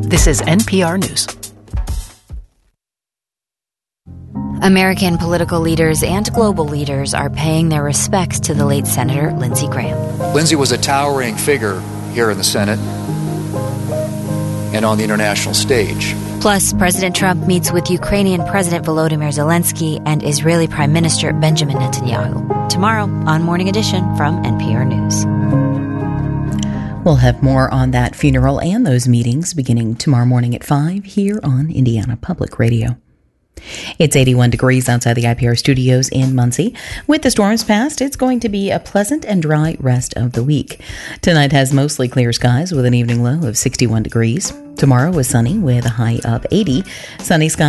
This is NPR News. American political leaders and global leaders are paying their respects to the late Senator Lindsey Graham. Lindsey was a towering figure here in the Senate and on the international stage. Plus, President Trump meets with Ukrainian President Volodymyr Zelensky and Israeli Prime Minister Benjamin Netanyahu tomorrow on Morning Edition from NPR News. We'll have more on that funeral and those meetings beginning tomorrow morning at 5 here on Indiana Public Radio. It's 81 degrees outside the IPR studios in Muncie. With the storms past, it's going to be a pleasant and dry rest of the week. Tonight has mostly clear skies with an evening low of 61 degrees. Tomorrow is sunny with a high of 80. Sunny skies